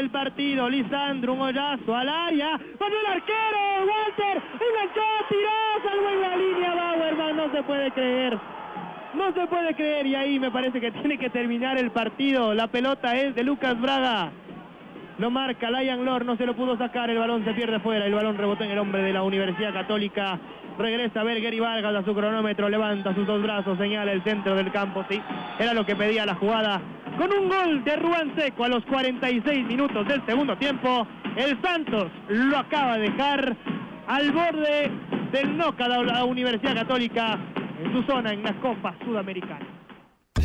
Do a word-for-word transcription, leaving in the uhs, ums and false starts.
el partido. Lisandro, un hoyazo al área. ¡Con el arquero! ¡Walter! ¡Enganchó! ¡Tiró! ¡Salvo en la línea! Bauerman, no se puede creer. No se puede creer, y ahí me parece que tiene que terminar el partido. La pelota es de Lucas Braga. Lo marca Lion Lord, no se lo pudo sacar, el balón se pierde fuera, el balón rebotó en el hombre de la Universidad Católica. Regresa a ver Gary Vargas a su cronómetro, levanta sus dos brazos, señala el centro del campo, sí, era lo que pedía la jugada. Con un gol de Ruan Seco a los cuarenta y seis minutos del segundo tiempo, el Santos lo acaba de dejar al borde del knockout a la Universidad Católica en su zona en las Copas Sudamericanas.